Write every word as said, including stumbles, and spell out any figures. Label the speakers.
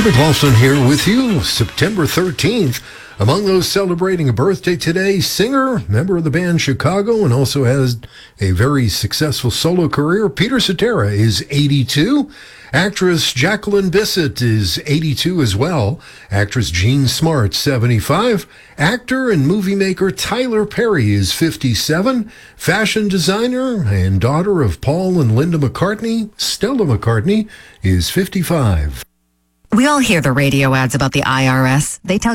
Speaker 1: McLaughlin here with you, September thirteenth. Among those celebrating a birthday today, singer, member of the band Chicago, and also has a very successful solo career, Peter Cetera is eighty-two. Actress Jacqueline Bisset is eighty-two as well. Actress Jean Smart, seventy-five. Actor and movie maker Tyler Perry is fifty-seven. Fashion designer and daughter of Paul and Linda McCartney, Stella McCartney, is fifty-five.
Speaker 2: We all hear the radio ads about the I R S. They tell